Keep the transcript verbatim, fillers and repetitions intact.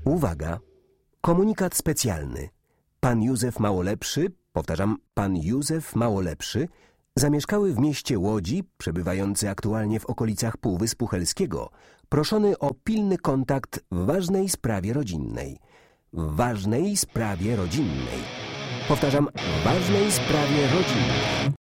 Uwaga! Komunikat specjalny. Pan Józef Małolepszy, powtarzam, pan Józef Małolepszy, zamieszkały w mieście Łodzi, przebywający aktualnie w okolicach Półwyspu Helskiego, proszony o pilny kontakt w ważnej sprawie rodzinnej. W ważnej sprawie rodzinnej. Powtarzam, w ważnej sprawie rodzinnej.